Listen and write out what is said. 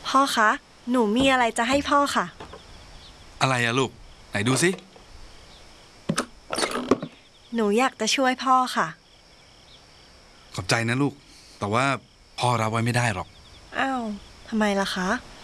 พ่อคะ หนูมีอะไรจะให้พ่อค่ะอะไรอะลูกไหนดูสิหนูอยากจะช่วยพ่อค่ะขอบใจนะลูกแต่ว่าพ่อรับไว้ไม่ได้หรอกอ้าวทำไมล่ะคะ